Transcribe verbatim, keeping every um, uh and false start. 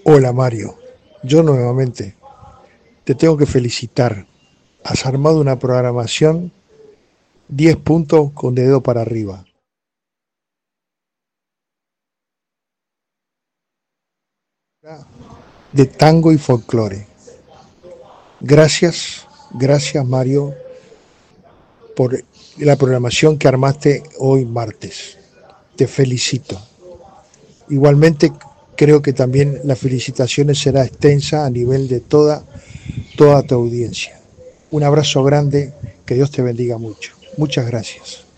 Hola Mario, yo nuevamente te tengo que felicitar. Has armado una programación diez puntos con dedo para arriba. De tango y folclore. Gracias, gracias Mario por la programación que armaste hoy martes. Te felicito. Igualmente creo que también las felicitaciones será extensa a nivel de toda, toda tu audiencia. Un abrazo grande, que Dios te bendiga mucho. Muchas gracias.